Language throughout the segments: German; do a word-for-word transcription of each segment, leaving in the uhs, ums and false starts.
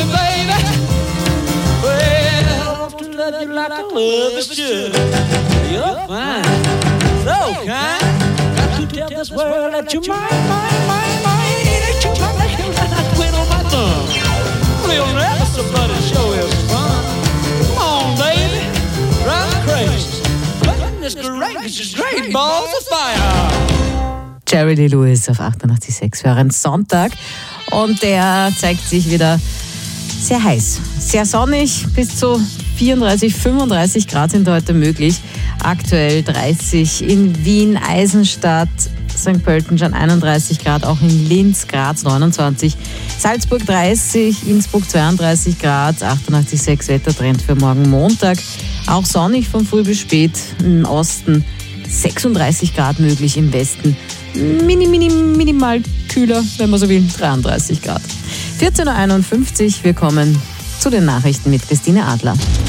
me, baby. Well, I want to love you like I love is should. You're fine, so kind. Got to tell this world that you're mine, mine, mine, mine. That you're mine, that you're mine. I quit on my thumb. We'll never somebody show us fun. Come on, baby, drive me crazy. Goodness gracious, is great balls of fire. Jerry Lee Lewis auf achtundachtzig Komma sechs für einen Sonntag und der zeigt sich wieder sehr heiß, sehr sonnig, bis zu vierunddreißig, fünfunddreißig Grad sind heute möglich. Aktuell dreißig in Wien, Eisenstadt, Sankt Pölten schon einunddreißig Grad, auch in Linz, Graz neunundzwanzig, Salzburg dreißig, Innsbruck zweiunddreißig Grad, achtundachtzig Komma sechs Wettertrend für morgen Montag. Auch sonnig von früh bis spät, im Osten sechsunddreißig Grad möglich, im Westen mini, mini, minimal kühler, wenn man so will, dreiunddreißig Grad. vierzehn Uhr einundfünfzig, wir kommen zu den Nachrichten mit Christine Adler.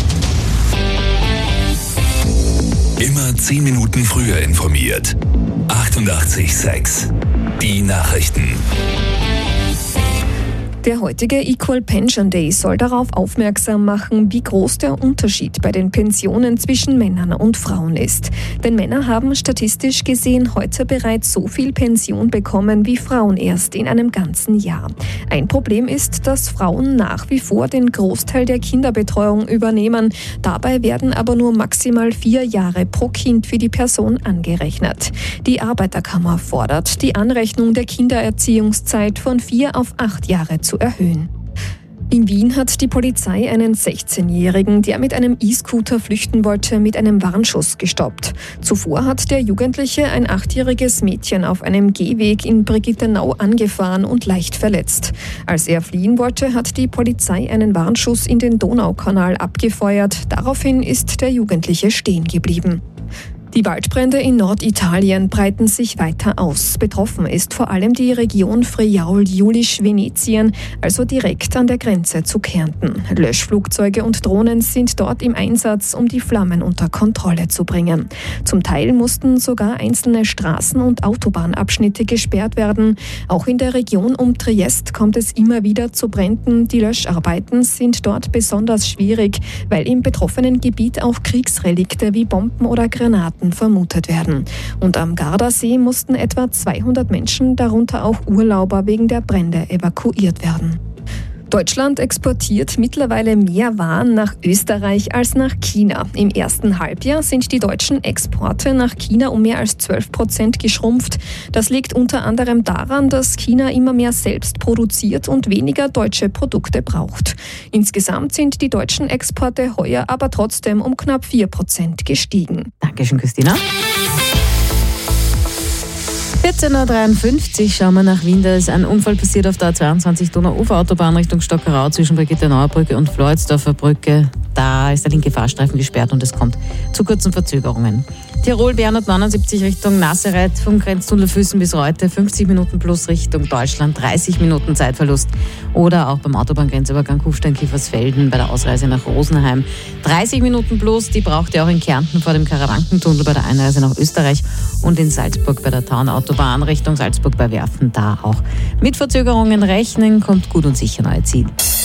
Immer zehn Minuten früher informiert. achtundachtzig Komma sechs. Die Nachrichten. Der heutige Equal Pension Day soll darauf aufmerksam machen, wie groß der Unterschied bei den Pensionen zwischen Männern und Frauen ist. Denn Männer haben statistisch gesehen heute bereits so viel Pension bekommen wie Frauen erst in einem ganzen Jahr. Ein Problem ist, dass Frauen nach wie vor den Großteil der Kinderbetreuung übernehmen. Dabei werden aber nur maximal vier Jahre pro Kind für die Person angerechnet. Die Arbeiterkammer fordert, die Anrechnung der Kindererziehungszeit von vier auf acht Jahre zu erhöhen. In Wien hat die Polizei einen sechzehnjährigen, der mit einem E-Scooter flüchten wollte, mit einem Warnschuss gestoppt. Zuvor hat der Jugendliche ein achtjähriges Mädchen auf einem Gehweg in Brigittenau angefahren und leicht verletzt. Als er fliehen wollte, hat die Polizei einen Warnschuss in den Donaukanal abgefeuert. Daraufhin ist der Jugendliche stehen geblieben. Die Waldbrände in Norditalien breiten sich weiter aus. Betroffen ist vor allem die Region Friaul-Julisch-Venetien, also direkt an der Grenze zu Kärnten. Löschflugzeuge und Drohnen sind dort im Einsatz, um die Flammen unter Kontrolle zu bringen. Zum Teil mussten sogar einzelne Straßen- und Autobahnabschnitte gesperrt werden. Auch in der Region um Triest kommt es immer wieder zu Bränden. Die Löscharbeiten sind dort besonders schwierig, weil im betroffenen Gebiet auch Kriegsrelikte wie Bomben oder Granaten vermutet werden. Und am Gardasee mussten etwa zweihundert Menschen, darunter auch Urlauber, wegen der Brände evakuiert werden. Deutschland exportiert mittlerweile mehr Waren nach Österreich als nach China. Im ersten Halbjahr sind die deutschen Exporte nach China um mehr als zwölf Prozent geschrumpft. Das liegt unter anderem daran, dass China immer mehr selbst produziert und weniger deutsche Produkte braucht. Insgesamt sind die deutschen Exporte heuer aber trotzdem um knapp vier Prozent gestiegen. Dankeschön, Christina. vierzehn Uhr dreiundfünfzig schauen wir nach Wien. Da ist ein Unfall passiert auf der A zweiundzwanzig Donauufer-Autobahn Richtung Stockerau zwischen Brigittenauer Brücke und Floridsdorfer Brücke. Da ist der linke Fahrstreifen gesperrt und es kommt zu kurzen Verzögerungen. Tirol B hundertneunundsiebzig Richtung Nazareth vom Grenztunnel Füssen bis Reute fünfzig Minuten plus Richtung Deutschland, dreißig Minuten Zeitverlust. Oder auch beim Autobahngrenzübergang Kufstein-Kiefersfelden bei der Ausreise nach Rosenheim dreißig Minuten plus. Die braucht ihr auch in Kärnten vor dem Karawankentunnel bei der Einreise nach Österreich und in Salzburg bei der Taunautobahn Richtung Salzburg bei Werfen. Da auch mit Verzögerungen rechnen, kommt gut und sicher neue Ziel.